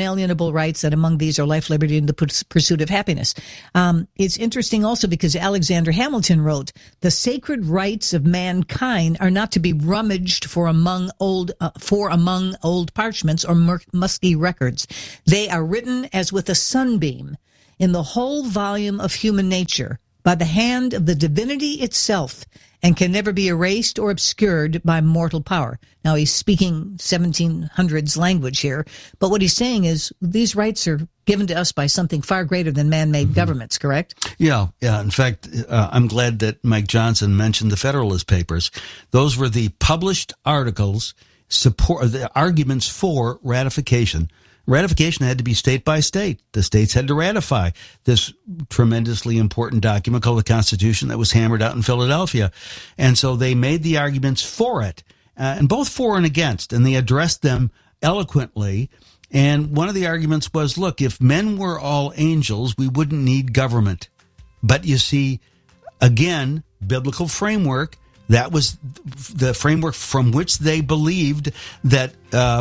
civil rights, and among these are life, liberty, and the pursuit of happiness. It's interesting also because Alexander Hamilton wrote, the sacred rights of mankind are not to be rummaged for among old parchments or musky records. They are written as with a sunbeam in the whole volume of human nature by the hand of the divinity itself, and can never be erased or obscured by mortal power. Now, he's speaking 1700s language here, but what he's saying is these rights are given to us by something far greater than man-made governments, correct? Yeah. In fact, I'm glad that Mike Johnson mentioned the Federalist Papers. Those were the published articles, the arguments for ratification. Ratification had to be state by state. The states had to ratify this tremendously important document called the Constitution that was hammered out in Philadelphia. And so they made the arguments for it, and both for and against, and they addressed them eloquently. And one of the arguments was, look, if men were all angels, we wouldn't need government. But you see, again, biblical framework, that was the framework from which they believed that,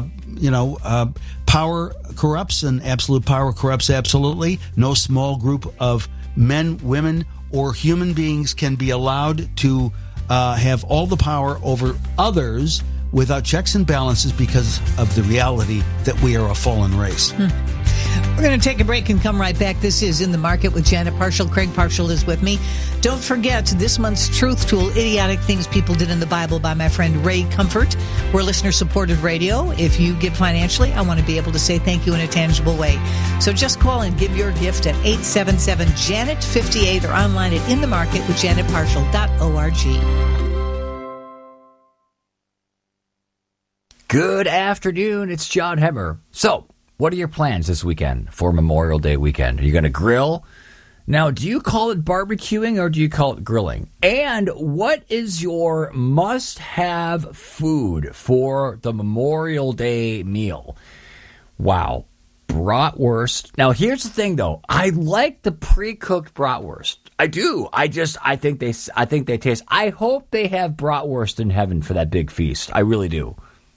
power corrupts and absolute power corrupts absolutely. No small group of men, women, or human beings can be allowed to have all the power over others without checks and balances because of the reality that we are a fallen race. We're going to take a break and come right back. This is In the Market with Janet Parshall. Craig Parshall is with me. Don't forget this month's Truth Tool, Idiotic Things People Did in the Bible by my friend Ray Comfort. We're listener-supported radio. If you give financially, I want to be able to say thank you in a tangible way. So just call and give your gift at 877-JANET-58 or online at inthemarketwithjanetparshall.org. Good afternoon. It's John Hemmer. So, what are your plans this weekend for Memorial Day weekend? Are you going to grill? Now, do you call it barbecuing or do you call it grilling? And what is your must-have food for the Memorial Day meal? Wow. Bratwurst. Now, here's the thing, though. I like the pre-cooked bratwurst. I do. I think they taste. I hope they have bratwurst in heaven for that big feast. I really do.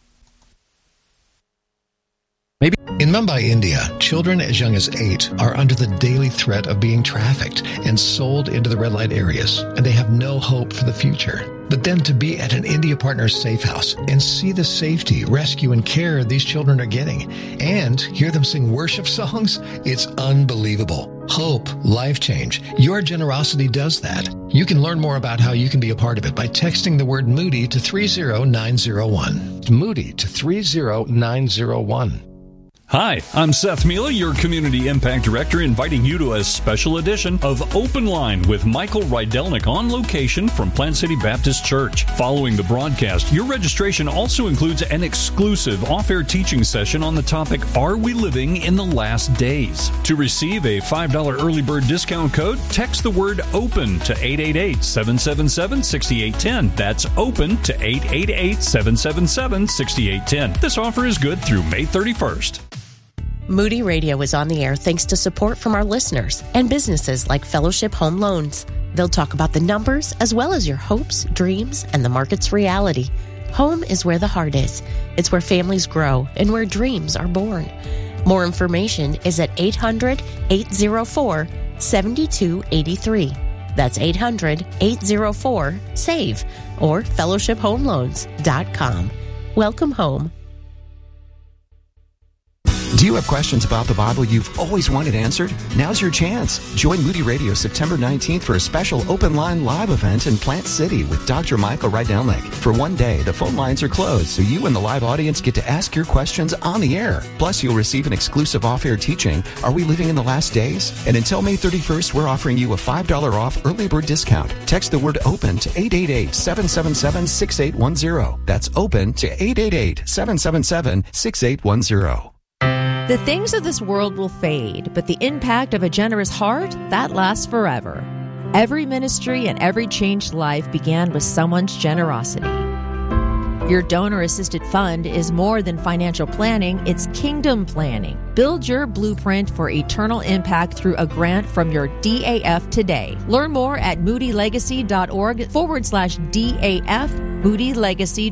In Mumbai, India, children as young as 8 are under the daily threat of being trafficked and sold into the red light areas, and they have no hope for the future. But then to be at an India Partners safe house and see the safety, rescue, and care these children are getting, and hear them sing worship songs, it's unbelievable. Hope, life change. Your generosity does that. You can learn more about how you can be a part of it by texting the word Moody to 30901. Moody to 30901. Hi, I'm Seth Mila, your Community Impact Director, inviting you to a special edition of Open Line with Michael Rydelnik on location from Plant City Baptist Church. Following the broadcast, your registration also includes an exclusive off-air teaching session on the topic, Are We Living in the Last Days? To receive a $5 early bird discount code, text the word OPEN to 888-777-6810. That's OPEN to 888-777-6810. This offer is good through May 31st. Moody Radio is on the air thanks to support from our listeners and businesses like Fellowship Home Loans. They'll talk about the numbers as well as your hopes, dreams, and the market's reality. Home is where the heart is. It's where families grow and where dreams are born. More information is at 800-804-7283. That's 800-804-SAVE or fellowshiphomeloans.com. Welcome home. Do you have questions about the Bible you've always wanted answered? Now's your chance. Join Moody Radio September 19th for a special Open Line live event in Plant City with Dr. Michael Rydelnik. For one day, the phone lines are closed, so you and the live audience get to ask your questions on the air. Plus, you'll receive an exclusive off-air teaching, Are We Living in the Last Days? And until May 31st, we're offering you a $5 off early bird discount. Text the word OPEN to 888-777-6810. That's OPEN to 888-777-6810. The things of this world will fade, but the impact of a generous heart, that lasts forever. Every ministry and every changed life began with someone's generosity. Your donor-assisted fund is more than financial planning, it's kingdom planning. Build your blueprint for eternal impact through a grant from your DAF today. Learn more at moodylegacy.org/DAF,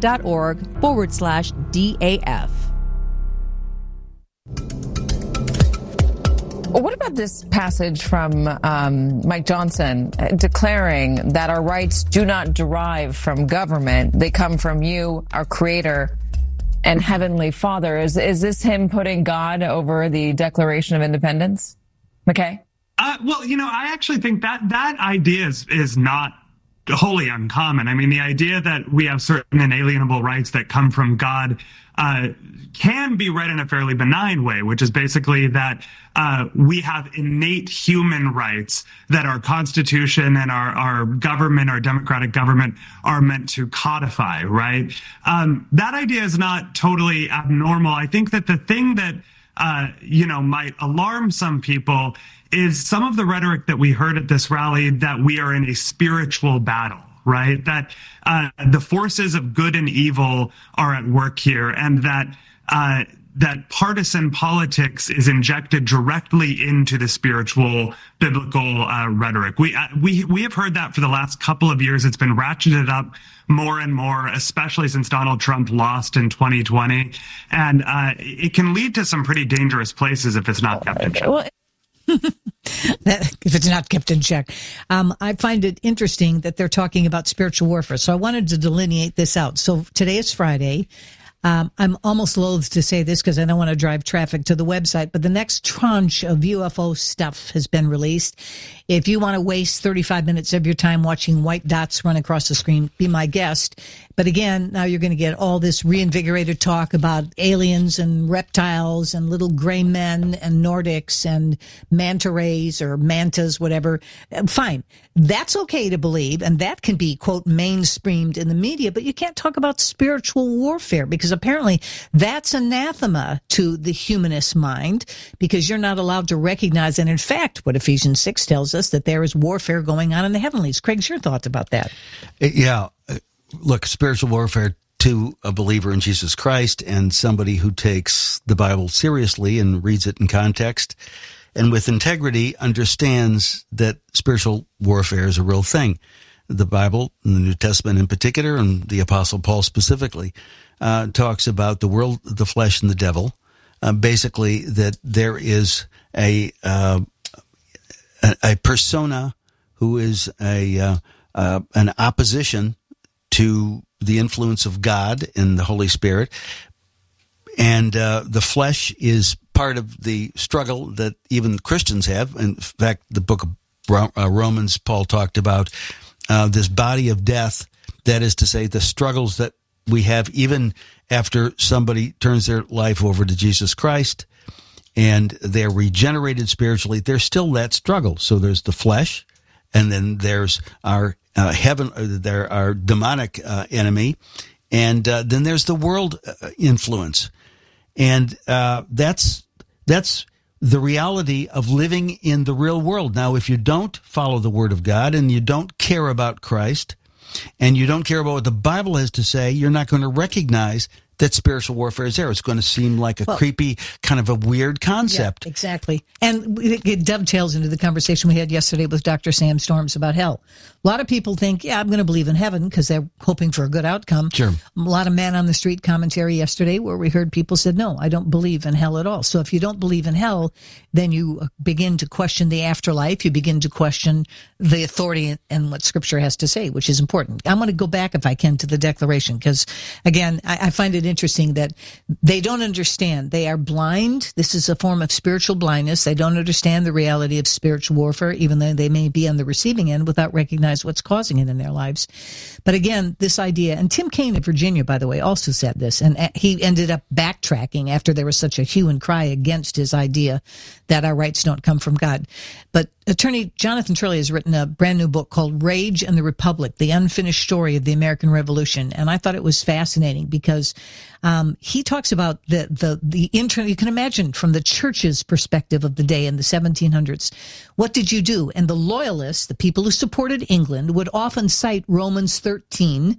moodylegacy.org/DAF. What about this passage from Mike Johnson declaring that our rights do not derive from government? They come from you, our Creator and Heavenly Father. Is this him putting God over the Declaration of Independence? McKay? Well, I actually think that idea is not wholly uncommon. I mean, the idea that we have certain inalienable rights that come from God can be read in a fairly benign way, which is basically that we have innate human rights that our Constitution and our government, our democratic government, are meant to codify, right? That idea is not totally abnormal. I think that the thing that might alarm some people is some of the rhetoric that we heard at this rally that we are in a spiritual battle, right? That the forces of good and evil are at work here, and that partisan politics is injected directly into the spiritual biblical rhetoric. We have heard that for the last couple of years. It's been ratcheted up more and more, especially since Donald Trump lost in 2020. And it can lead to some pretty dangerous places if it's not kept in check. If it's not kept in check. I find it interesting that they're talking about spiritual warfare. So I wanted to delineate this out. So today is Friday. I'm almost loath to say this because I don't want to drive traffic to the website, but the next tranche of UFO stuff has been released. If you want to waste 35 minutes of your time watching white dots run across the screen, be my guest. But again, now you're going to get all this reinvigorated talk about aliens and reptiles and little gray men and Nordics and manta rays or mantas, whatever. Fine. That's okay to believe, and that can be, quote, mainstreamed in the media, but you can't talk about spiritual warfare because apparently that's anathema to the humanist mind because you're not allowed to recognize, and in fact, what Ephesians 6 tells us, that there is warfare going on in the heavenlies. Craig's your thoughts about that? Yeah. Look, spiritual warfare to a believer in Jesus Christ and somebody who takes the Bible seriously and reads it in context and with integrity understands that spiritual warfare is a real thing. The Bible, in the New Testament in particular, and the Apostle Paul specifically, talks about the world, the flesh, and the devil. Basically, that there is a persona who is an opposition to the influence of God and the Holy Spirit. And the flesh is part of the struggle that even Christians have. In fact, the book of Romans, Paul talked about this body of death, that is to say, the struggles that we have even after somebody turns their life over to Jesus Christ and they're regenerated spiritually, there's still that struggle. So there's the flesh, and then there's our our demonic enemy, and then there's the world influence. And that's the reality of living in the real world. Now, if you don't follow the Word of God and you don't care about Christ and you don't care about what the Bible has to say, you're not going to recognize that spiritual warfare is there. It's going to seem like a creepy, kind of a weird concept. Yeah, exactly. And it dovetails into the conversation we had yesterday with Dr. Sam Storms about hell. A lot of people think, I'm going to believe in heaven because they're hoping for a good outcome. Sure. A lot of man on the street commentary yesterday where we heard people said, no, I don't believe in hell at all. So if you don't believe in hell, then you begin to question the afterlife. You begin to question the authority and what Scripture has to say, which is important. I'm going to go back, if I can, to the Declaration because, again, I find it interesting that they don't understand. They are blind. This is a form of spiritual blindness. They don't understand the reality of spiritual warfare, even though they may be on the receiving end without recognizing what's causing it in their lives. But again, this idea, and Tim Kaine of Virginia, by the way, also said this, and he ended up backtracking after there was such a hue and cry against his idea that our rights don't come from God. But Attorney Jonathan Turley has written a brand new book called Rage and the Republic, The Unfinished Story of the American Revolution. And I thought it was fascinating because he talks about the internal, you can imagine from the church's perspective of the day in the 1700s, what did you do? And the loyalists, the people who supported England, would often cite Romans 13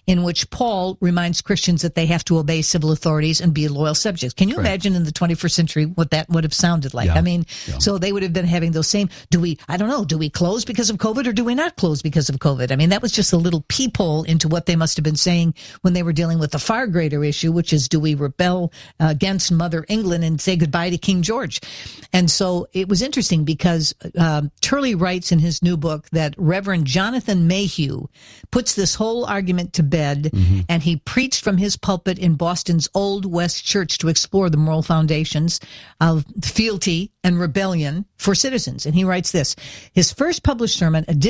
in which Paul reminds Christians that they have to obey civil authorities and be loyal subjects. Can you imagine in the 21st century what that would have sounded like? Yeah. I mean, so they would have been having those same, do we close because of COVID or do we not close because of COVID? I mean, that was just a little peephole into what they must have been saying when they were dealing with the far greater issue, which is, do we rebel against Mother England and say goodbye to King George? And so it was interesting because Turley writes in his new book that Reverend Jonathan Mayhew puts this whole argument to bed, and he preached from his pulpit in Boston's Old West Church to explore the moral foundations of fealty and rebellion for citizens. And he writes this: his first published sermon, A